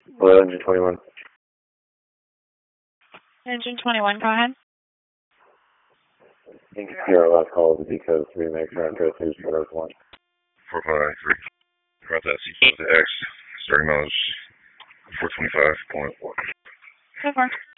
Hello, engine 21. Engine 21, go ahead. Thank you for your last call to Decode 3, make sure address is for those 1. 453. About that C4 X, starting mileage 425.4. So far.